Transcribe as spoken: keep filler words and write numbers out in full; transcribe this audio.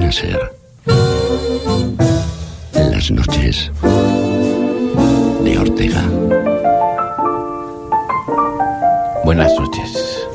a ser las noches de Ortega. Buenas noches.